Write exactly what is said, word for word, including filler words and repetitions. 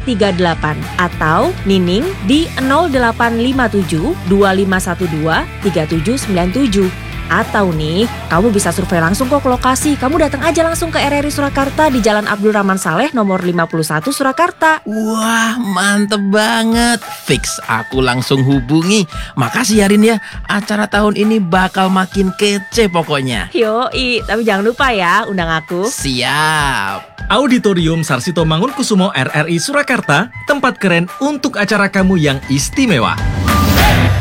tiga delapan atau Nining di nol delapan lima tujuh dua lima satu dua tiga tujuh sembilan tujuh. Atau nih, kamu bisa survei langsung kok ke lokasi. Kamu datang aja langsung ke R R I Surakarta di Jalan Abdul Rahman Saleh nomor lima puluh satu Surakarta. Wah, mantep banget. Fix, aku langsung hubungi. Makasih ya Rin ya, acara tahun ini bakal makin kece pokoknya. Yoi, tapi jangan lupa ya undang aku. Siap. Auditorium Sarsito Mangunkusumo R R I Surakarta, tempat keren untuk acara kamu yang istimewa.